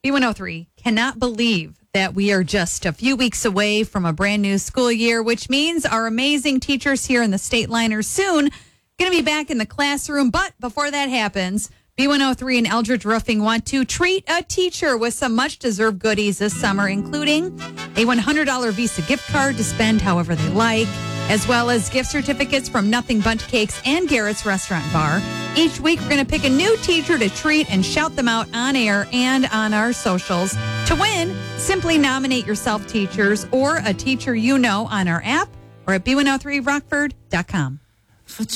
B103 cannot believe that we are just a few weeks away from a brand new school year, which means our amazing teachers here in the State Line are soon going to be back in the classroom. But before that happens, B103 and Eldridge Roofing want to treat a teacher with some much-deserved goodies this summer, including a $100 Visa gift card to spend however they like, as well as gift certificates from Nothing Bundt Cakes and Garrett's Restaurant Bar. Each week, we're going to pick a new teacher to treat and shout them out on air and on our socials. To win, simply nominate yourself teachers or a teacher you know on our app or at b103rockford.com.